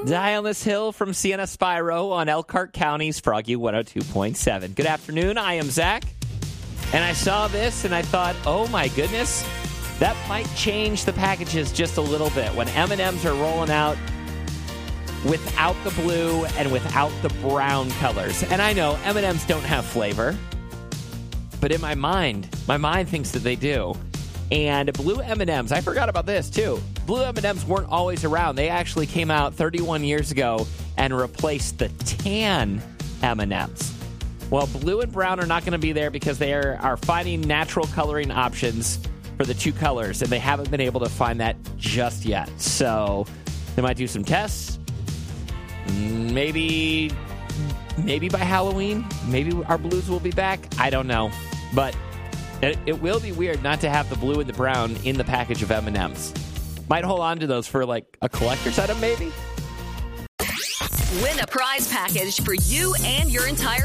Dialis Hill from Sienna Spiro on Elkhart County's Froggy 102.7. Good afternoon. I am Zach. And I saw this and I thought, oh my goodness, that might change the packages just a little bit. When M&Ms are rolling out without the blue and without the brown colors. And I know M&Ms don't have flavor, but in my mind thinks that they do. And blue M&Ms, I forgot about this too. Blue M&Ms weren't always around. They actually came out 31 years ago and replaced the tan M&Ms. Well, blue and brown are not going to be there because they are finding natural coloring options for the two colors, and they haven't been able to find that just yet. So they might do some tests. Maybe by Halloween, maybe our blues will be back. I don't know. But it will be weird not to have the blue and the brown in the package of M&Ms. Might hold on to those for like a collector's item, maybe. Win a prize package for you and your entire